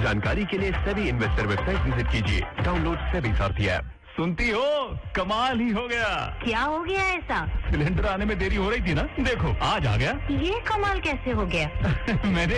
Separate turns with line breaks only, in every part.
जानकारी के लिए सेबी इन्वेस्टर वेबसाइट विजिट कीजिए। डाउनलोड सेबी सारथी ऐप।
सुनती हो, कमाल ही हो गया।
क्या हो गया ऐसा?
सिलेंडर आने में देरी हो रही थी ना, देखो आज आ गया।
ये कमाल कैसे हो गया?
मैंने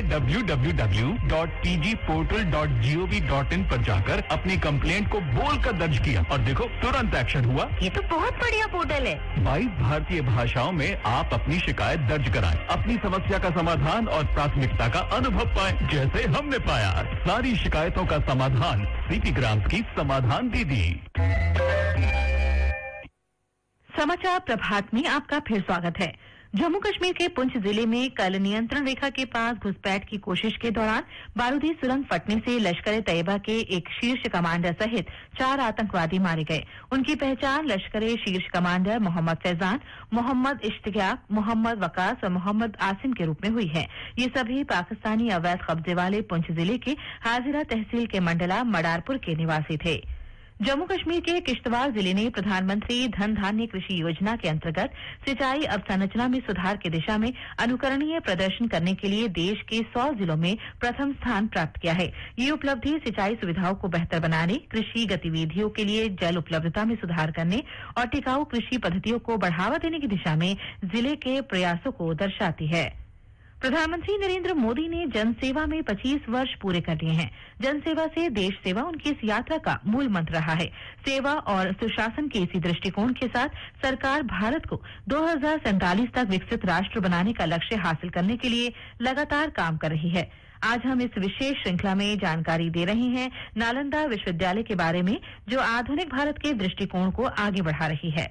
www.pgportal.gov.in पर जाकर अपनी कंप्लेंट को बोलकर दर्ज किया और देखो तुरंत एक्शन हुआ।
ये तो बहुत बढ़िया पोर्टल है।
22 भारतीय भाषाओं में आप अपनी शिकायत दर्ज कराएं, अपनी समस्या का समाधान और प्राथमिकता का अनुभव पाएं, जैसे हमने पाया। सारी शिकायतों का समाधान सीपी ग्राम्स की समाधान दीदी।
समाचार प्रभात में आपका फिर स्वागत है। जम्मू कश्मीर के पुंछ जिले में कल नियंत्रण रेखा के पास घुसपैठ की कोशिश के दौरान बारूदी सुरंग फटने से लश्कर तैयबा के एक शीर्ष कमांडर सहित 4 आतंकवादी मारे गए। उनकी पहचान लश्कर शीर्ष कमांडर मोहम्मद फैजान, मोहम्मद इश्तियाक, मोहम्मद वकास और मोहम्मद आसिम के रूप में हुई है। ये सभी पाकिस्तानी अवैध कब्जे वाले पुंछ जिले के हाजिरा तहसील के मंडला मडारपुर के निवासी थे। जम्मू कश्मीर के किश्तवाड़ जिले ने प्रधानमंत्री धन धान्य कृषि योजना के अंतर्गत सिंचाई अवसंरचना में सुधार की दिशा में अनुकरणीय प्रदर्शन करने के लिए देश के 100 जिलों में प्रथम स्थान प्राप्त किया है। ये उपलब्धि सिंचाई सुविधाओं को बेहतर बनाने, कृषि गतिविधियों के लिए जल उपलब्धता में सुधार करने और टिकाऊ कृषि पद्धतियों को बढ़ावा देने की दिशा में जिले के प्रयासों को दर्शाती है। प्रधानमंत्री नरेंद्र मोदी ने जनसेवा में 25 वर्ष पूरे कर लिए हैं। जनसेवा से देश सेवा उनकी इस यात्रा का मूल मंत्र रहा है। सेवा और सुशासन के इसी दृष्टिकोण के साथ सरकार भारत को 2047 तक विकसित राष्ट्र बनाने का लक्ष्य हासिल करने के लिए लगातार काम कर रही है। आज हम इस विशेष श्रृंखला में जानकारी दे रहे हैं नालंदा विश्वविद्यालय के बारे में, जो आधुनिक भारत के दृष्टिकोण को आगे बढ़ा रही है।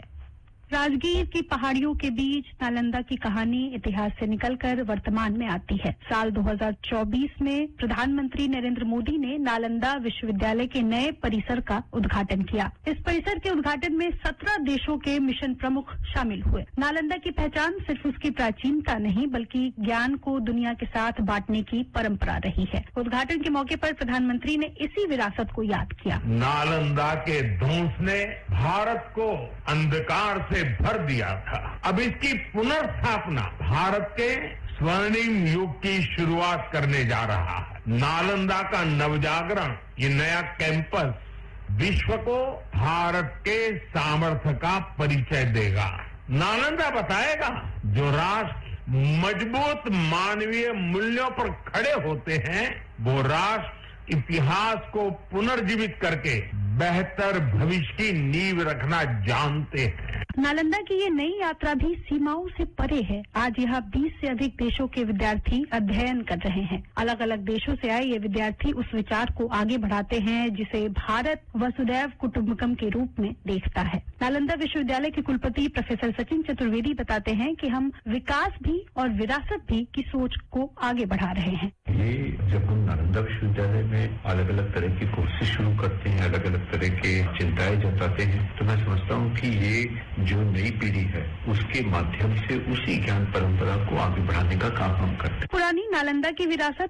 राजगीर की पहाड़ियों के बीच नालंदा की कहानी इतिहास से निकलकर वर्तमान में आती है। साल 2024 में प्रधानमंत्री नरेंद्र मोदी ने नालंदा विश्वविद्यालय के नए परिसर का उद्घाटन किया। इस परिसर के उद्घाटन में 17 देशों के मिशन प्रमुख शामिल हुए। नालंदा की पहचान सिर्फ उसकी प्राचीनता नहीं, बल्कि ज्ञान को दुनिया के साथ बांटने की परंपरा रही है। उद्घाटन के मौके पर प्रधानमंत्री ने इसी विरासत को याद किया।
नालंदा के ध्वंस ने भारत को अंधकार से भर दिया था। अब इसकी पुनर्स्थापना भारत के स्वर्णिम युग की शुरुआत करने जा रहा है। नालंदा का नवजागरण, ये नया कैंपस विश्व को भारत के सामर्थ्य का परिचय देगा। नालंदा बताएगा, जो राष्ट्र मजबूत मानवीय मूल्यों पर खड़े होते हैं, वो राष्ट्र इतिहास को पुनर्जीवित करके बेहतर भविष्य की नींव रखना जानते हैं।
नालंदा की ये नई यात्रा भी सीमाओं से परे है। आज यहाँ 20 से अधिक देशों के विद्यार्थी अध्ययन कर रहे हैं। अलग अलग देशों से आए ये विद्यार्थी उस विचार को आगे बढ़ाते हैं जिसे भारत वसुधैव कुटुंबकम के रूप में देखता है। नालंदा विश्वविद्यालय के कुलपति प्रोफेसर सचिन चतुर्वेदी बताते हैं कि हम विकास भी और विरासत भी की सोच को आगे बढ़ा रहे हैं।
ये जब हम नालंदा विश्वविद्यालय में अलग अलग तरह की कोर्सेज शुरू करते हैं, अलग अलग तरह के चिंताएं जताते हैं, तो मैं समझता हूँ कि ये जो नई पीढ़ी है उसके माध्यम से उसी ज्ञान परंपरा को आगे बढ़ाने का काम हम करते हैं।
पुरानी नालंदा की विरासत